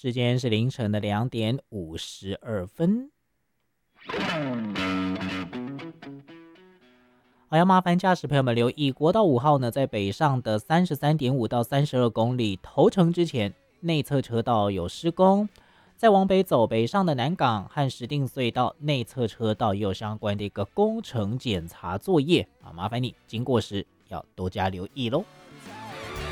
时间是凌晨的2:52。好，要麻烦驾驶朋友们留意，国道5号呢，在北上的33.5到32公里头城之前，内侧车道有施工。再往北走，北上的南港和石碇隧道内侧车道也有相关的一个工程检查作业啊，麻烦你经过时要多加留意喽。